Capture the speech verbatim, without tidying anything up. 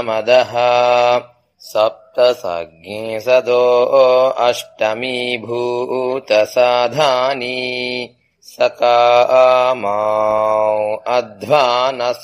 मदः सप्त सज्ञे सदो अष्टमी भूतसाधानी सकामाौ अध्वानः